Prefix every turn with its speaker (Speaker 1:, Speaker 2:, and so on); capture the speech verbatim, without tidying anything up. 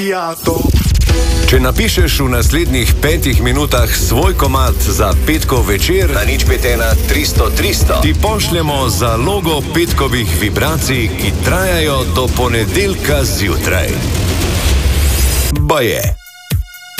Speaker 1: Če napišeš v naslednjih petih minutah svoj komad za petkov večer
Speaker 2: na nič pet ena tristo tristo,
Speaker 1: ti pošljemo zalogo petkovih vibracij, ki trajajo do ponedeljka zjutraj. Baje.